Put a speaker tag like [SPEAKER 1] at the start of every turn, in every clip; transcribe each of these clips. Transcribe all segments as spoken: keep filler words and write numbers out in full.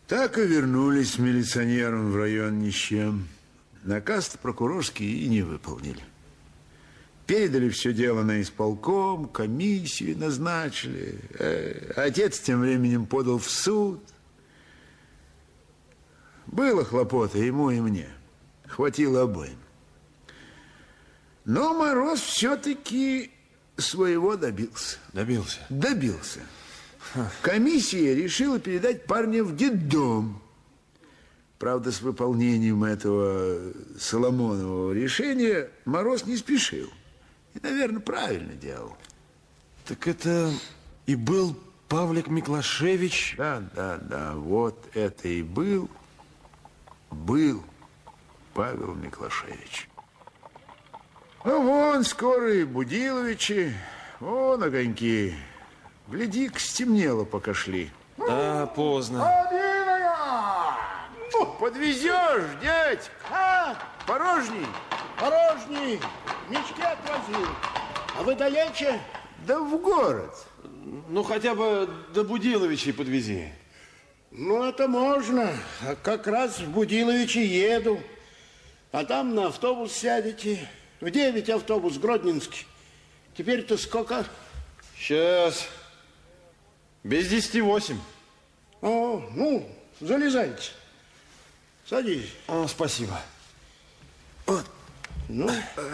[SPEAKER 1] Так и вернулись с милиционером в район ни с чем. Наказ прокурорский и не выполнили. Передали все дело на исполком, комиссию назначили. Э, отец тем временем подал в суд. Было хлопота ему и мне. Хватило обоим. Но Мороз все-таки своего добился.
[SPEAKER 2] Добился?
[SPEAKER 1] Добился. Комиссия решила передать парня в детдом. Правда, с выполнением этого Соломонового решения Мороз не спешил. И, наверное, правильно делал.
[SPEAKER 2] Так это и был Павлик Миклашевич?
[SPEAKER 1] Да, да, да, вот это и был, был Павел Миклашевич. Ну, вон скоро и Будиловичи, вон огоньки. Гляди-ка, стемнело, пока шли.
[SPEAKER 2] Да, поздно.
[SPEAKER 1] Подвезешь, дядь?
[SPEAKER 3] А?
[SPEAKER 1] Порожний?
[SPEAKER 3] Порожний. Мешки отвозил. А вы далече?
[SPEAKER 1] Да в город.
[SPEAKER 2] Ну, хотя бы до Будиловичей подвези.
[SPEAKER 3] Ну, это можно. А как раз в Будиловичи еду. А там на автобус сядете. В девять автобус Гродненский. Теперь-то сколько?
[SPEAKER 2] Сейчас. Без десяти восемь.
[SPEAKER 3] О, ну, залезайте. Садись.
[SPEAKER 2] О, спасибо.
[SPEAKER 1] Вот.
[SPEAKER 3] Ну,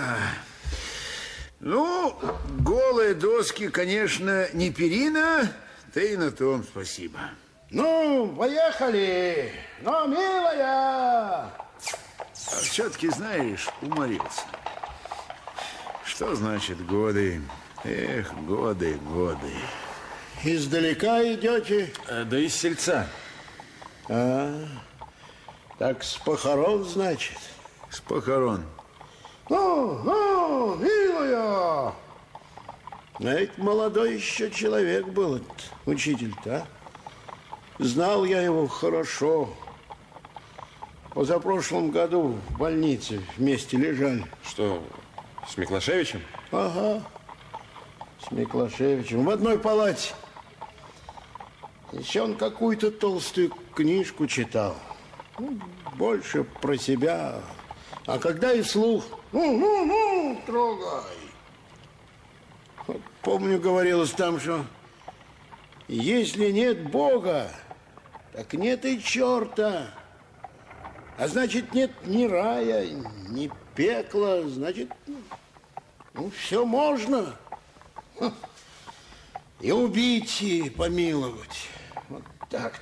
[SPEAKER 1] ну, голые доски, конечно, не перина, да и на том спасибо.
[SPEAKER 3] ну, поехали. Но, милая.
[SPEAKER 1] А все-таки, знаешь, уморился. Что значит годы? Эх, годы, годы.
[SPEAKER 3] Издалека идете?
[SPEAKER 2] А, да из сельца.
[SPEAKER 3] А, так с похорон, значит?
[SPEAKER 1] С похорон.
[SPEAKER 3] Ну, ну, милая. А ведь молодой еще человек был этот учитель-то, а? Знал я его хорошо. Позапрошлом году в больнице вместе лежали.
[SPEAKER 2] Что, с Миклашевичем?
[SPEAKER 3] Ага, с Миклашевичем в одной палате. Еще он какую-то толстую книжку читал. Ну, больше про себя. А когда и вслух, ну, ну, ну, трогай. Вот помню, говорилось там, что если нет Бога, так нет и черта. А значит, нет ни рая, ни пекла. Значит, ну, все можно. И убить, и помиловать. Вот так.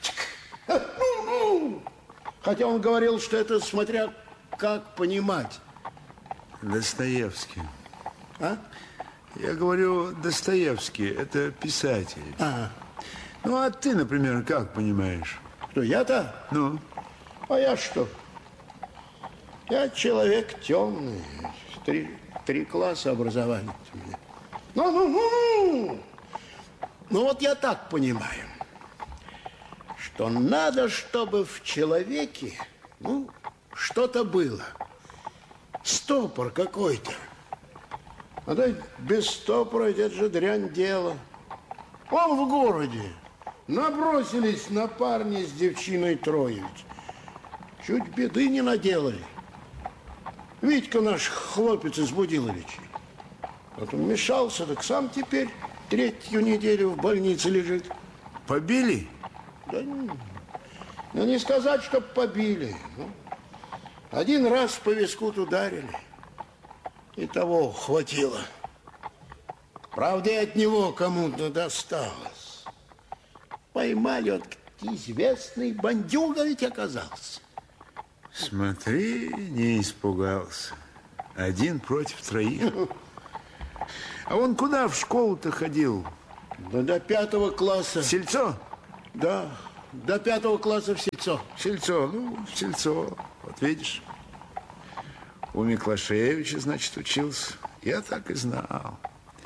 [SPEAKER 3] Хотя он говорил, что это смотря как понимать.
[SPEAKER 1] Достоевский.
[SPEAKER 3] А?
[SPEAKER 1] Я говорю, Достоевский, это писатель.
[SPEAKER 3] А.
[SPEAKER 1] Ну, а ты, например, как понимаешь?
[SPEAKER 3] Кто, я-то?
[SPEAKER 1] Ну?
[SPEAKER 3] А я что? Я человек темный. Три, три класса образования у меня. Ну, ну, ну. Ну, вот я так понимаю, что надо, чтобы в человеке, ну, что-то было. Стопор какой-то. А то без стопора это же дрянь дело. Он в городе. Набросились на парня с девчиной трое. Чуть беды не наделали. Витька наш хлопец из Будиловичей. Вот он мешался, так сам теперь третью неделю в больнице лежит.
[SPEAKER 1] Побили?
[SPEAKER 3] Да не, ну, не сказать, чтоб побили. Ну, один раз по виску ударили. И того хватило. Правда, и от него кому-то досталось. Поймали, вот известный бандюга ведь оказался.
[SPEAKER 1] Смотри, не испугался. Один против троих. А он куда в школу-то ходил?
[SPEAKER 3] Да до пятого класса.
[SPEAKER 1] В сельцо?
[SPEAKER 3] Да, до пятого класса в сельцо.
[SPEAKER 1] В сельцо, ну, в сельцо. Вот видишь, у Миклашевича, значит, учился. Я так и знал.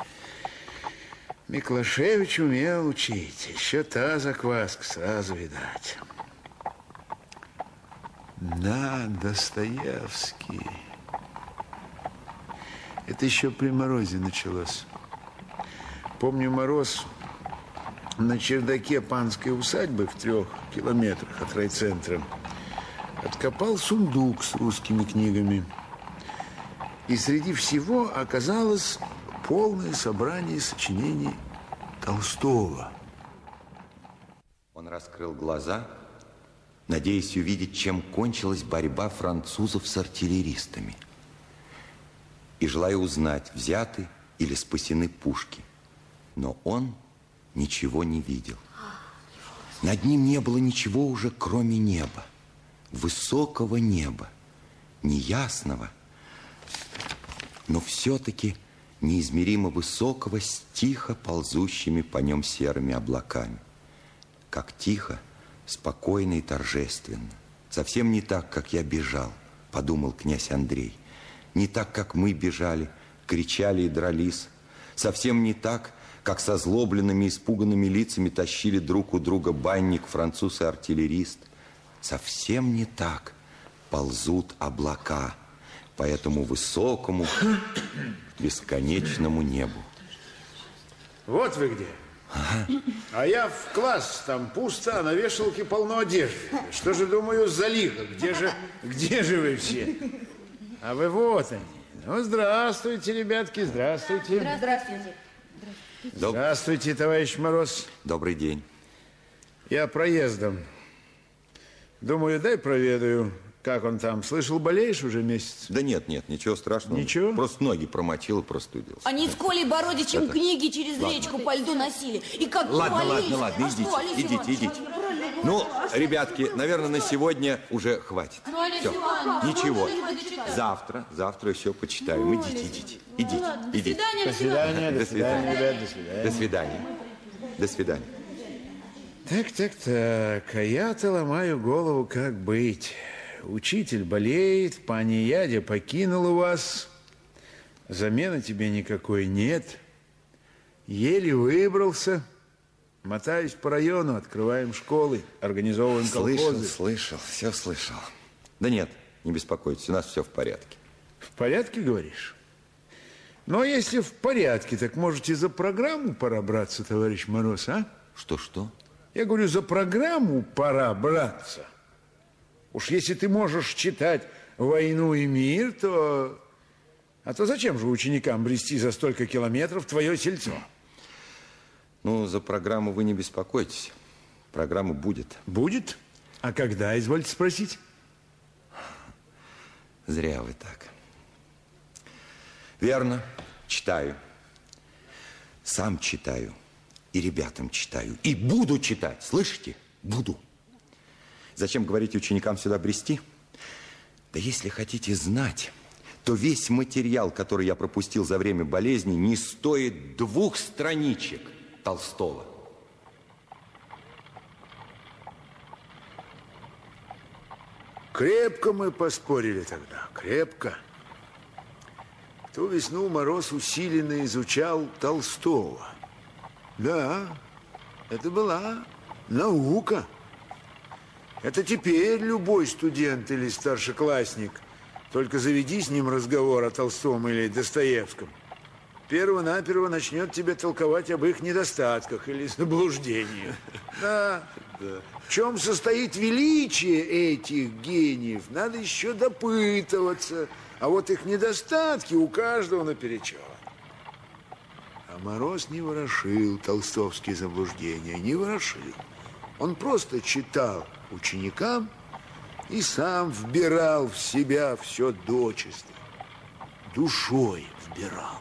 [SPEAKER 1] Миклашевич умел учить. Еще та закваска, сразу видать. Да, Достоевский. Это еще при Морозе началось. Помню, Мороз на чердаке панской усадьбы в трех километрах от райцентра откопал сундук с русскими книгами. И среди всего оказалось полное собрание сочинений Толстого.
[SPEAKER 4] Он раскрыл глаза, надеясь увидеть, чем кончилась борьба французов с артиллеристами. И желая узнать, взяты или спасены пушки. Но он ничего не видел. Над ним не было ничего уже, кроме неба. Высокого неба, неясного, но все-таки неизмеримо высокого, с тихо ползущими по нем серыми облаками. Как тихо, спокойно и торжественно. Совсем не так, как я бежал, подумал князь Андрей. Не так, как мы бежали, кричали и дрались. Совсем не так, как со злобленными, испуганными лицами тащили друг у друга банник, француз и артиллерист. Совсем не так ползут облака по этому высокому, бесконечному небу.
[SPEAKER 1] Вот вы где. Ага. А я в класс, там пусто, а на вешалке полно одежды. Что же, думаю, за лихо? Где же, где же вы все? А вы вот они. Ну, здравствуйте, ребятки, здравствуйте.
[SPEAKER 5] Здравствуйте.
[SPEAKER 4] Доб...
[SPEAKER 1] Здравствуйте, товарищ Мороз.
[SPEAKER 4] Добрый день.
[SPEAKER 1] Я проездом. Думаю, дай проведаю, как он там. Слышал, болеешь уже месяц?
[SPEAKER 4] Да нет, нет, ничего страшного.
[SPEAKER 1] Ничего?
[SPEAKER 4] Просто ноги промочил и простудился.
[SPEAKER 5] Они с Колей Бородичем
[SPEAKER 4] Это...
[SPEAKER 5] книги через
[SPEAKER 4] ладно.
[SPEAKER 5] речку по льду носили. И как
[SPEAKER 4] Ладно,
[SPEAKER 5] молились.
[SPEAKER 4] ладно, ладно,
[SPEAKER 5] А
[SPEAKER 4] идите,
[SPEAKER 5] что, Олеся
[SPEAKER 4] идите,
[SPEAKER 5] Ивановна?
[SPEAKER 4] идите. Ну, ребятки, наверное, на сегодня уже хватит.
[SPEAKER 5] Ну, Олеся
[SPEAKER 4] Всё.
[SPEAKER 5] Ивановна,
[SPEAKER 4] Ничего.
[SPEAKER 5] можно
[SPEAKER 4] Завтра, завтра еще почитаем. Идите, идите, идите,
[SPEAKER 5] ладно, до
[SPEAKER 4] идите.
[SPEAKER 5] свидания,
[SPEAKER 1] До свидания, до свидания, ребят, до свидания.
[SPEAKER 4] До свидания. До свидания.
[SPEAKER 1] Так, так, так, а я-то ломаю голову, как быть. Учитель болеет, пани Ядя покинула вас, замены тебе никакой нет. Еле выбрался, мотаюсь по району, открываем школы, организовываем колхозы.
[SPEAKER 4] Слышал, слышал, все слышал. Да нет, не беспокойтесь, у нас все в порядке.
[SPEAKER 1] В порядке, говоришь? Ну, а если в порядке, так можете за программу пора браться, товарищ Мороз, а?
[SPEAKER 4] Что-что?
[SPEAKER 1] Я говорю, за программу пора браться. Уж если ты можешь читать «Войну и мир», то... А то зачем же ученикам брести за столько километров твое сельцо?
[SPEAKER 4] Ну, за программу вы не беспокойтесь. Программа будет.
[SPEAKER 1] Будет? А когда, извольте спросить?
[SPEAKER 4] Зря вы так. Верно, читаю. Сам читаю. И ребятам читаю. И буду читать. Слышите? Буду. Зачем, говорите, ученикам сюда брести? Да если хотите знать, то весь материал, который я пропустил за время болезни, не стоит двух страничек Толстого.
[SPEAKER 1] Крепко мы поспорили тогда, крепко. В ту весну Мороз усиленно изучал Толстого. Да, это была наука. Это теперь любой студент или старшеклассник, только заведи с ним разговор о Толстом или Достоевском, перво-наперво начнет тебе толковать об их недостатках или заблуждениях. Да. Да. В чем состоит величие этих гениев, надо еще допытываться. А вот их недостатки у каждого наперечет. А Мороз не ворошил толстовские заблуждения, не ворошил. Он просто читал ученикам и сам вбирал в себя все дочисто. Душой вбирал.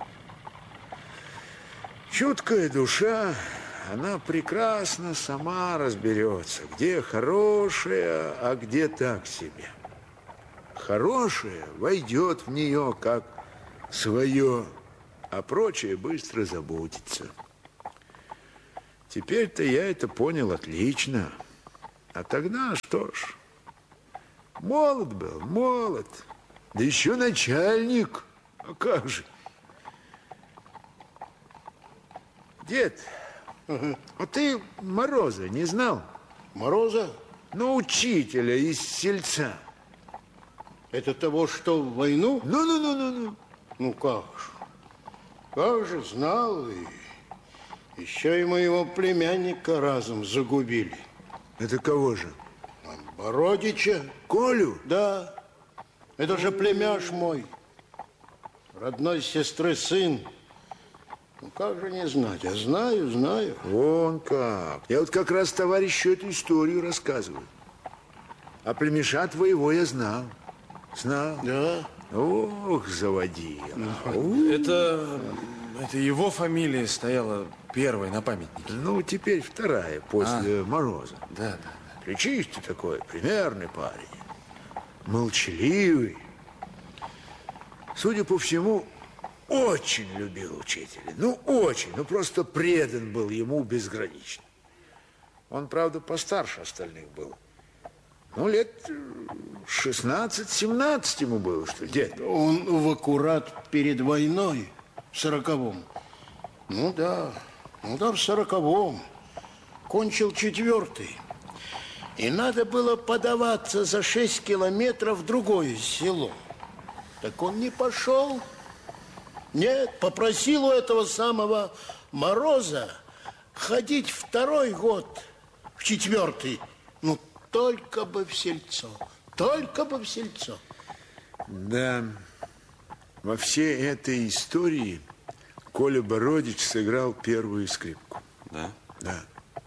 [SPEAKER 1] Чуткая душа, она прекрасно сама разберется, где хорошее, а где так себе. Хорошее войдет в нее как свое, а прочее быстро забудется. Теперь-то я это понял отлично. А тогда, что ж, молод был, молод. Да еще начальник. А как же? Дед, ага. А ты Мороза не знал?
[SPEAKER 3] Мороза?
[SPEAKER 1] Ну, учителя из сельца.
[SPEAKER 3] Это того, что в войну?
[SPEAKER 1] Ну-ну-ну-ну-ну.
[SPEAKER 3] Ну, как же. Как же знал и... Еще и моего племянника разом загубили.
[SPEAKER 1] Это кого же?
[SPEAKER 3] Бородича.
[SPEAKER 1] Колю?
[SPEAKER 3] Да. Это же племяш мой. Родной сестры сын. Ну, как же не знать? Я знаю, знаю.
[SPEAKER 1] Вон как. Я вот как раз товарищу эту историю рассказываю. А племеша твоего я знал. Знал.
[SPEAKER 3] Да.
[SPEAKER 1] Ох, заводил.
[SPEAKER 2] Это, это его фамилия стояла первой на памятнике.
[SPEAKER 1] Ну, теперь вторая, после а. Мороза.
[SPEAKER 2] Да, да, да.
[SPEAKER 1] Плечистый такой, примерный парень. Молчаливый. Судя по всему, очень любил учителя. Ну, очень. Ну, просто предан был ему безгранично. Он, правда, постарше остальных был. Ну, лет шестнадцать-семнадцать ему было, что дед.
[SPEAKER 3] Он в аккурат перед войной, в сороковом. Ну, да. Ну, да, в сороковом. Кончил четвертый. И надо было подаваться за шесть километров в другое село. Так он не пошел. Нет, попросил у этого самого Мороза ходить второй год, в четвертый. Ну, только бы в сельцо, только бы в сельцо.
[SPEAKER 1] Да, во всей этой истории Коля Бородич сыграл первую скрипку.
[SPEAKER 2] Да?
[SPEAKER 1] Да.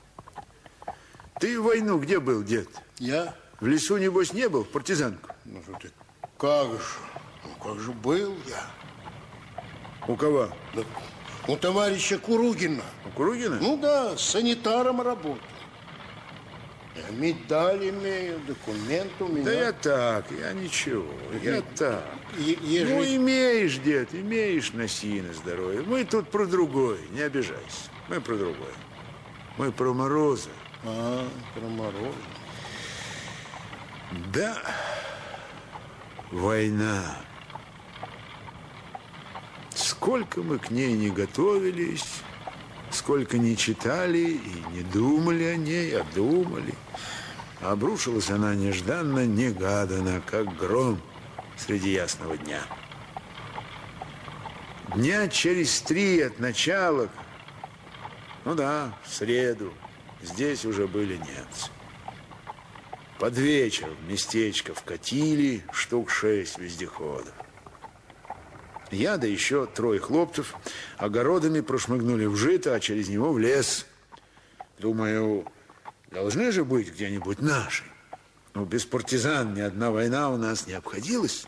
[SPEAKER 1] Ты в войну где был, дед?
[SPEAKER 3] Я?
[SPEAKER 1] В лесу, небось, не был, в партизанку?
[SPEAKER 3] Ну, что ты, как же, ну, как же был я.
[SPEAKER 1] У кого?
[SPEAKER 3] Да, у товарища Куругина.
[SPEAKER 1] У Куругина?
[SPEAKER 3] Ну да, санитаром работал. Я медаль имею, документ у меня.
[SPEAKER 1] Да я так, я ничего, я так.
[SPEAKER 3] Е- ежели...
[SPEAKER 1] Ну, имеешь, дед, имеешь, носи на здоровье. Мы тут про другое, не обижайся. Мы про другое. Мы про Мороза.
[SPEAKER 3] А, про Мороза.
[SPEAKER 1] Да, война. Сколько мы к ней не готовились, сколько не читали и не думали о ней, а думали. Обрушилась она нежданно, негаданно, как гром среди ясного дня. Дня через три от начала, ну да, в среду, здесь уже были немцы. Под вечер в местечко вкатили штук шесть вездеходов. Я, да еще трое хлопцев, огородами прошмыгнули в жито, а через него в лес. Думаю, должны же быть где-нибудь наши. Ну, без партизан ни одна война у нас не обходилась.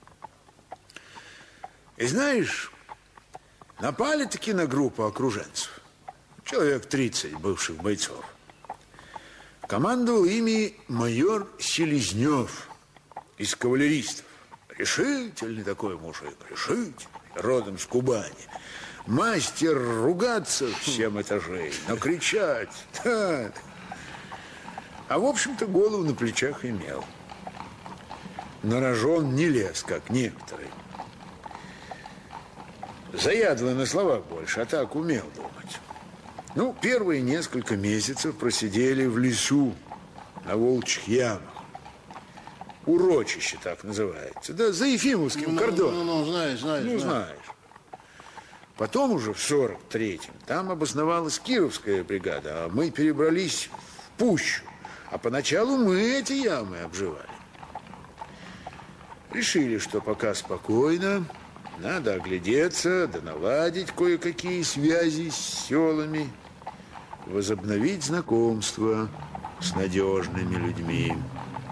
[SPEAKER 1] И знаешь, напали-таки на группу окруженцев. Человек тридцать бывших бойцов. Командовал ими майор Селезнев из кавалеристов. Решительный такой мужик, решительный, родом с Кубани. Мастер ругаться в семь этажей, накричать. Да. А в общем-то голову на плечах имел. На рожон не лез, как некоторые. Заядло на словах больше, а так умел думать. Ну, первые несколько месяцев просидели в лесу, на Волчьих ямах. Урочище так называется. Да, за Ефимовским
[SPEAKER 3] ну,
[SPEAKER 1] кордоном.
[SPEAKER 3] Ну, ну, знаешь, знаешь.
[SPEAKER 1] Ну,
[SPEAKER 3] знаешь.
[SPEAKER 1] знаешь. Потом уже в сорок третьем там обосновалась Кировская бригада, а мы перебрались в Пущу. А поначалу мы эти ямы обживали. Решили, что пока спокойно, надо оглядеться, да наладить кое-какие связи с селами, возобновить знакомство с надежными людьми.